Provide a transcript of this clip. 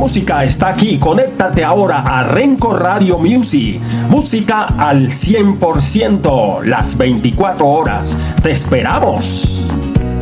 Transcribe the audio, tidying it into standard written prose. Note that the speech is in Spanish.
música está aquí. Conéctate ahora a Renco Radio Music. Música al 100%, las 24 horas. ¡Te esperamos!